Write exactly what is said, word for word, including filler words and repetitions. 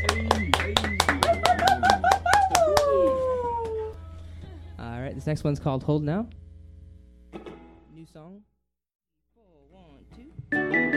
All right, this next one's called Hold Now. New song.